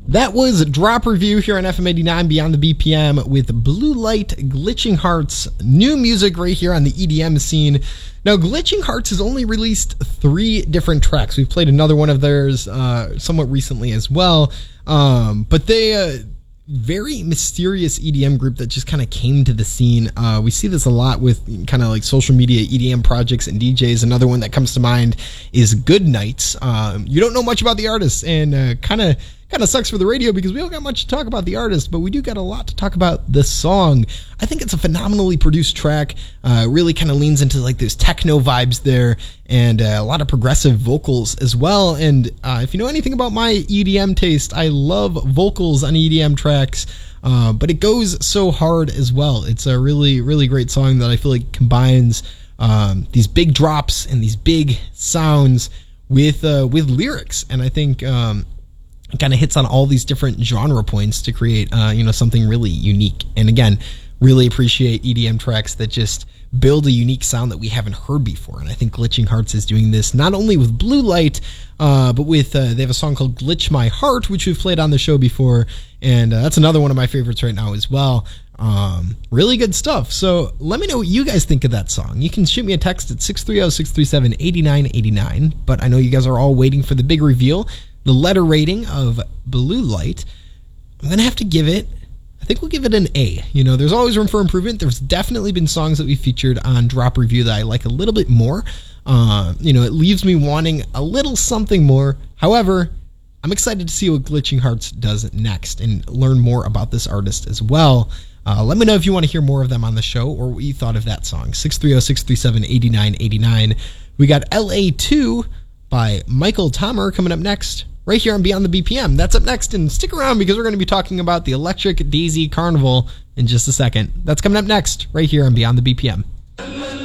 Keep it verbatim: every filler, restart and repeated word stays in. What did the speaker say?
That was Drop Review here on F M eighty-nine Beyond the B P M with Blue Light, Glitching Hearts, new music right here on the E D M scene. Now, Glitching Hearts has only released three different tracks. We've played another one of theirs uh, somewhat recently as well, um, but they... Uh, very mysterious E D M group that just kind of came to the scene. Uh, we see this a lot with kind of like social media E D M projects and D Js. Another one that comes to mind is Good Nights. Um, you don't know much about the artist, and uh, kind of kind of sucks for the radio because we don't got much to talk about the artist, but we do got a lot to talk about the song. I think it's a phenomenally produced track. Uh, really kind of leans into like those techno vibes there, and uh, a lot of progressive vocals as well. And uh, if you know anything about my E D M taste, I love vocals on E D M tracks, uh, but it goes so hard as well. It's a really, really great song that I feel like combines um, these big drops and these big sounds with uh, with lyrics, and I think um, it kind of hits on all these different genre points to create uh, you know something really unique. And again, really appreciate E D M tracks that just build a unique sound that we haven't heard before. And I think Glitching Hearts is doing this not only with Blue Light, uh, but with uh, they have a song called Glitch My Heart, which we've played on the show before, and uh, that's another one of my favorites right now as well. Um, really good stuff. So let me know what you guys think of that song. You can shoot me a text at six three zero, six three seven, eight nine eight nine, but I know you guys are all waiting for the big reveal, the letter rating of Blue Light. I'm going to have to give it, I think we'll give it an A. You know, there's always room for improvement. There's definitely been songs that we featured on Drop Review that I like a little bit more. Uh, you know, it leaves me wanting a little something more. However, I'm excited to see what Glitching Hearts does next and learn more about this artist as well. Uh, let me know if you want to hear more of them on the show or what you thought of that song. six three zero, six three seven, eight nine eight nine. We got L A two by Michael Tomer coming up next, right here on Beyond the B P M. That's up next, and stick around because we're going to be talking about the Electric Daisy Carnival in just a second. That's coming up next, right here on Beyond the B P M.